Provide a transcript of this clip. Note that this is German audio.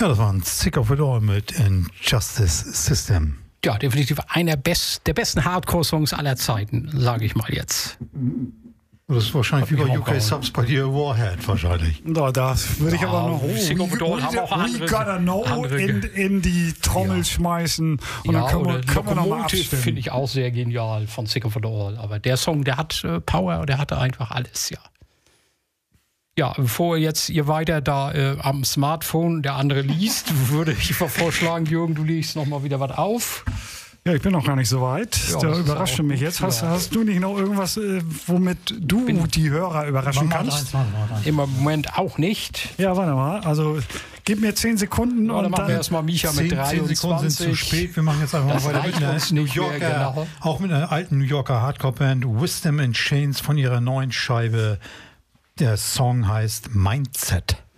Ja, das war ein Sick of It All mit Injustice System. Ja, definitiv einer der besten Hardcore-Songs aller Zeiten, sage ich mal jetzt. Das ist wahrscheinlich wie bei UK Subs bei dir Warhead wahrscheinlich. Da würde ich aber noch Sick of It All haben auch We Gotta Know in die Trommel schmeißen. Und dann können wir noch mal abstimmen. Finde ich auch sehr genial von Sick of It All. Aber der Song, der hat Power, der hatte einfach alles, ja. Ja, bevor jetzt ihr weiter da am Smartphone der andere liest, würde ich vorschlagen, Jürgen, du legst nochmal wieder was auf. Ja, ich bin noch gar nicht so weit. Ja, da überrascht du mich jetzt. Hast du nicht noch irgendwas, womit du die Hörer überraschen kannst? Im Moment auch nicht. Ja, warte mal. Also gib mir 10 Sekunden Ja, und machen wir erstmal Micha mit 10 Sekunden sind zu spät. Wir machen jetzt einfach mal weiter mit einer New Yorker, auch mit einer alten New Yorker Hardcore-Band Wisdom in Chains von ihrer neuen Scheibe. Der Song heißt Mindset.